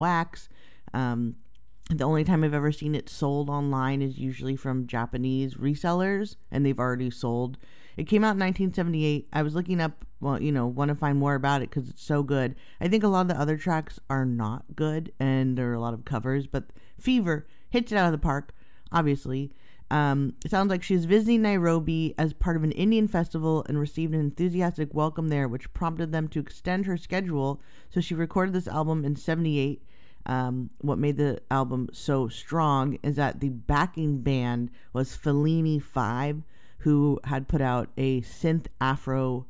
wax. The only time I've ever seen it sold online is usually from Japanese resellers, and they've already sold. It came out in 1978. I was looking up, want to find more about it because it's so good. I think a lot of the other tracks are not good, and there are a lot of covers, but Fever hits it out of the park, obviously. It sounds like she's visiting Nairobi as part of an Indian festival and received an enthusiastic welcome there, which prompted them to extend her schedule. So she recorded this album in 78. What made the album so strong is that the backing band was Fellini 5, who had put out a synth Afro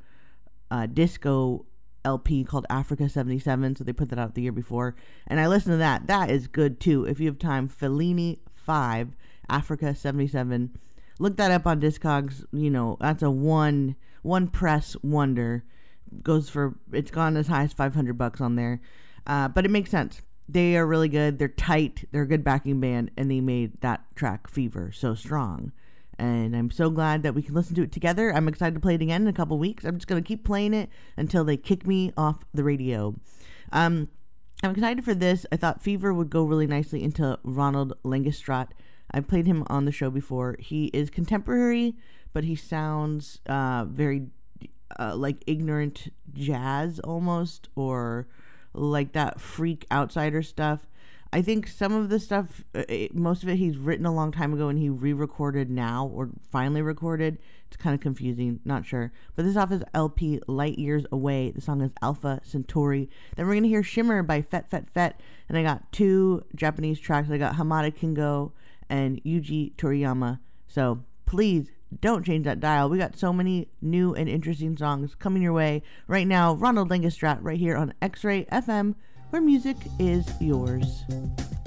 disco LP called Africa 77. So they put that out the year before. And I listened to that. That is good too. If you have time, Fellini 5, Africa 77. Look that up on Discogs. That's a one press wonder. It's gone as high as $500 on there. But it makes sense. They are really good. They're tight. They're a good backing band, and they made that track Fever so strong. And I'm so glad that we can listen to it together. I'm excited to play it again in a couple weeks. I'm just going to keep playing it until they kick me off the radio. I'm excited for this. I thought Fever would go really nicely into Ronald Langestraat. I've played him on the show before. He is contemporary, but he sounds very like ignorant jazz almost, or like that freak outsider stuff. I think some of the stuff, most of it he's written a long time ago and he re-recorded now, or finally recorded. It's kind of confusing, not sure. But this is off his LP Light Years Away. The song is Alpha Centauri. Then we're going to hear Shimmer by Fet Fet Fet. And I got 2 Japanese tracks. I got Hamada Kingo and Yuji Toriyama. So please don't change that dial. We got so many new and interesting songs coming your way right now. Ronald Langestraat right here on X-Ray FM, where music is yours.